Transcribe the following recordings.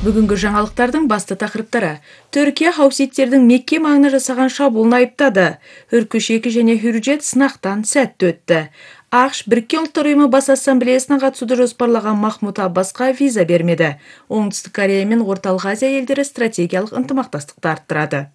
Бүгінгі жаңалықтардың басты тақырыптары. Түркия хауситтердің Мекке маңына жасаған шабуылын айыптады. Үркүш-2 және Hürjet сынақтан сәтті өтті. ақш Біріккен ұлттар ұйымы бас ассамблеясына қатысуды жоспарлаған Махмуд Аббасқа виза бермеді. Оңтүстік Корея мен Орталық Азия елдері стратегиялық ынтымақтастықты арттырады.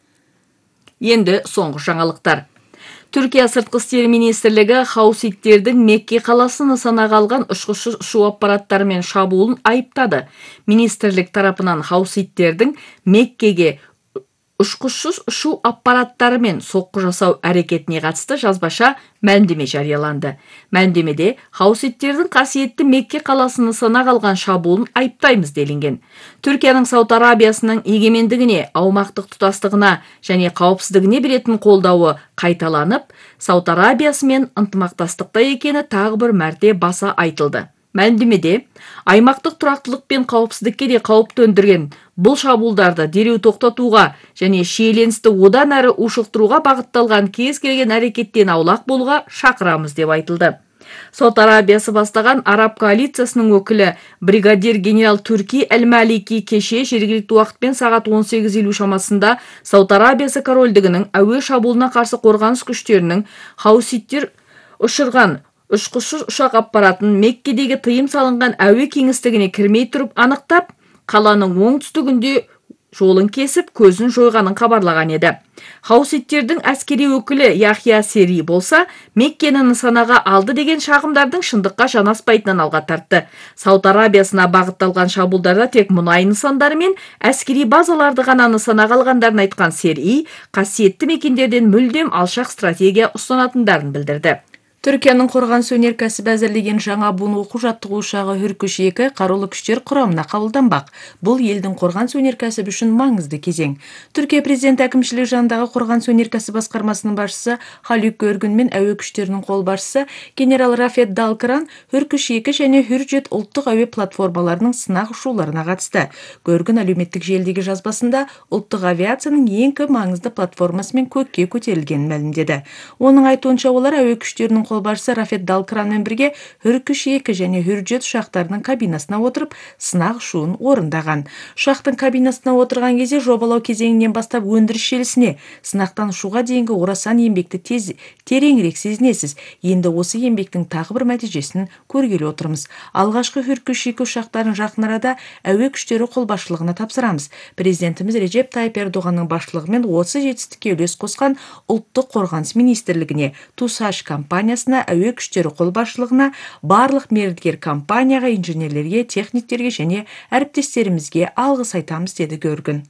Енді соңғы жаңалықтар. Түркия сыртқы істер министрлігі хауситтердің Мекке қаласы нысанаға алған ұшқышсыз ұшу аппараттарымен шабуылын айыптады. Министрлік тарапынан хауситтердің Меккеге ұшқышсыз ұшу аппараттарымен соққы жасау әрекетіне қатысты жазбаша мәлімдеме жарияланды. Мәлімдемеде хауситтердің қасиетті Мекке қаласы нысанаға алған шабуылын айыптаймыз делінген. Түркияның Сауд Арабиясының егемендігіне, аумақтық тұтастығына және қауіпсіздігіне беретін қолдауы қайталанып, Сауд Арабиясымен ынтымақтастықта екені тағы бір мәрте баса айтылды. Мәлімдемеде аймақтық тұрақтылық пен қауіпсіздікке де қауіп төндірген бұл шабуылдарды дереу тоқтатуға және шиеленісті одан әрі ушықтыруға бағытталған кез келген әрекеттен аулақ болуға шақырамыз деп айтылды. Сауд Арабиясы бастаған араб коалициясының өкілі бригадир генерал Турки Әл-Малики кеше жергілікті уақытпен сағат 18:50 шамасында Сауд Арабиясы корольдігінің әуе шабуылына қарсы қорғаныс күштерінің хауситтер ұшырған ұшқышсыз ұшақ аппаратын Меккедегі тыйым салынған әуе кеңістігіне кірмей тұрып анықтап, қаланың оңтүстігінде жолын кесіп, көзін жойғанын хабарлаған еді. Хауситтердің әскери өкілі Яхия Сери болса, Меккені нысанаға алды деген шағымдардың шындыққа жанаспайтынын алға тартты. Сауд Арабиясына бағытталған шабуылдарда тек мұнай нысандары мен әскери базаларды ғана нысанаға алғандарын айтқан Сери, қасиетті мекендерден мүлдем алшақ стратегия ұстанатындарын білдірді. Түркияның қорғаныс өнеркәсібі әзірлеген жаңа буын оқу-жаттығу ұшағы Hürkuş-2 қарулы күштер құрамына қабылданбақ. Бұл елдің қорғаныс өнеркәсібі үшін маңызды кезең. Түркия президент әкімшілігі жанындағы қорғаныс өнеркәсібі басқармасының басшысы Халuk Görgün мен әуе күштерінің қолбасшысы генерал Rafet Dalkıran Hürkuş-2 және Hürjet ұлттық әуе платформаларының сынақ ұшуларына қатысты. Görgün әлеуметтік желідегі жазбасында ұлттық авиацияның ең маңызды платформасымен көкке көтерілгенін мәлімдеді. Оның айтуынша олар әуе күштерінің қолбасшысы Rafet Dalkıranмен бірге Hürkuş-2 және Hürjet ұшақтарының кабинасына отырып, сынақ ұшуын орындаған. Ұшақтың кабинасына отырған кезде жобалау кезеңінен бастап өндіріс желісіне, сынақтан ұшуға дейінгі орасан еңбекті тереңірек сезінесіз. Енді осы еңбектің тағы бір нәтижесін көргелі отырмыз. Алғашқы Hürkuş-2 ұшақтарын жақын арада әуе күштері қолбасшылығына тапсырамыз. Президентіміз Recep Tayyip Erdoğanның басшылығымен осы жетістікке үлес қосқан ұлттық қорғаныс министрлігіне, TUSAŞ компаниясына, әуе күштері қолбасшылығына, барлық мердігер компанияға, инженерлерге, техниктерге және әріптестерімізге алғыс айтамыз, деді Görgün.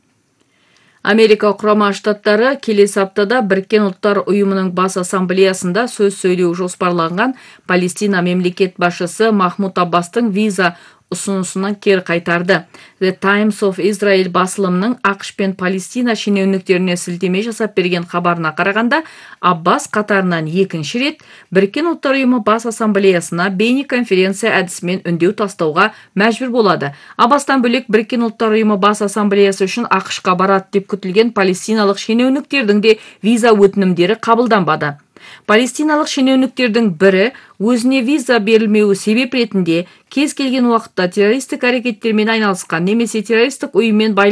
Америка құрама штаттары келесі аптада Біріккен ұлттар ұйымының бас ассамблеясында сөз сөйлеу жоспарланған Палестина мемлекет басшысы Махмуд Аббастың виза ұсынысынан кері қайтарды. The Times of Israel басылымның ақш пен Палестина шенеуніктеріне сілтеме жасап берген хабарына қарағанда, Аббас қатарынан екінші рет Біріккен ұлттар ұйымы бас ассамблеясына бейнеконференция әдісімен үндеу тастауға мәжбүр болады. Аббастан бөлек Біріккен ұлттар ұйымы бас ассамблеясы үшін ақшқа барады деп күтілген палестиналық шенеуніктердің де виза өтінімдері қабылданбады. Палестиналық шенеуніктердің бірі өзіне виза берілмеуі себеп ретінде кез келген уақытта террористік әрекеттермен айналысқан немесе террористік ұйыммен